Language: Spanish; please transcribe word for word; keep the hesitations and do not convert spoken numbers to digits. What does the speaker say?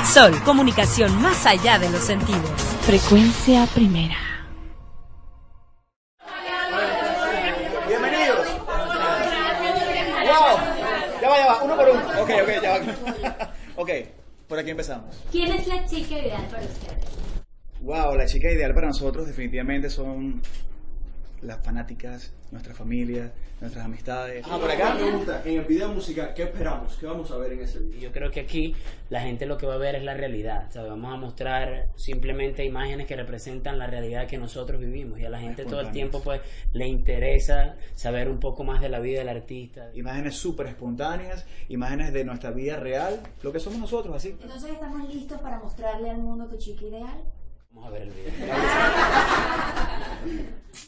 Sol, comunicación más allá de los sentidos. Frecuencia primera. Bienvenidos. Wow. Ya va, ya va, uno por uno. Ok, ok, ya va. Ok, por aquí empezamos. ¿Quién es la chica ideal para ustedes? Wow, la chica ideal para nosotros definitivamente son las fanáticas, nuestra familia, nuestras amistades. Ah, por acá me pregunta, en el video musical, ¿qué esperamos? ¿Qué vamos a ver en ese video? Yo creo que aquí la gente lo que va a ver es la realidad, ¿sabes? Vamos a mostrar simplemente imágenes que representan la realidad que nosotros vivimos, y a la gente todo el tiempo pues le interesa saber un poco más de la vida del artista. Imágenes súper espontáneas, imágenes de nuestra vida real, lo que somos nosotros, así. Entonces, ¿estamos listos para mostrarle al mundo tu chica ideal? Vamos a ver el video.